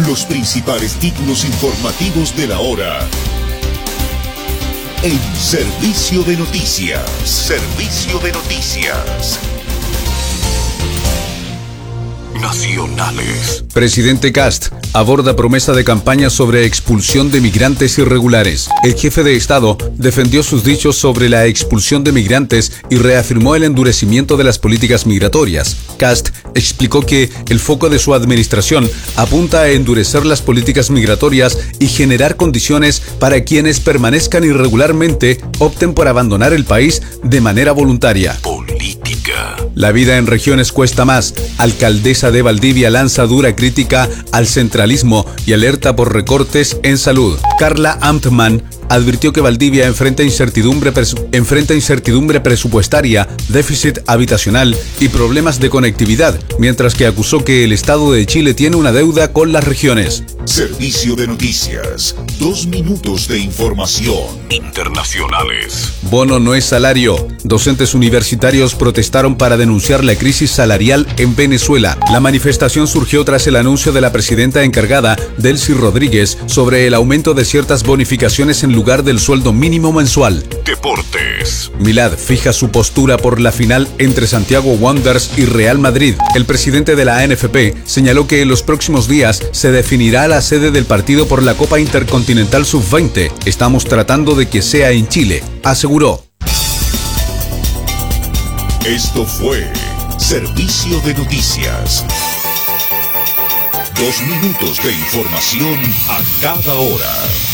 Los principales títulos informativos de la hora. En Servicio de Noticias. Servicio de Noticias. Nacionales. Presidente Kast aborda promesa de campaña sobre expulsión de migrantes irregulares. El jefe de Estado defendió sus dichos sobre la expulsión de migrantes y reafirmó el endurecimiento de las políticas migratorias. Kast explicó que el foco de su administración apunta a endurecer las políticas migratorias y generar condiciones para quienes permanezcan irregularmente opten por abandonar el país de manera voluntaria. Política. La vida en regiones cuesta más. Alcaldesa de Valdivia lanza dura crítica al centralismo y alerta por recortes en salud. Carla Amtman advirtió que Valdivia enfrenta incertidumbre presupuestaria, déficit habitacional y problemas de conectividad, mientras que acusó que el Estado de Chile tiene una deuda con las regiones. Servicio de Noticias. 2 minutos de información. Internacionales. Bono no es salario. Docentes universitarios protestaron para denunciar la crisis salarial en Venezuela. La manifestación surgió tras el anuncio de la presidenta encargada, Delcy Rodríguez, sobre el aumento de ciertas bonificaciones en lugar del sueldo mínimo mensual. Deportes. Milad fija su postura por la final entre Santiago Wanderers y Real Madrid. El presidente de la ANFP señaló que en los próximos días se definirá la sede del partido por la Copa Intercontinental Sub-20. Estamos tratando de que sea en Chile, aseguró. Esto fue Servicio de Noticias. 2 minutos de información a cada hora.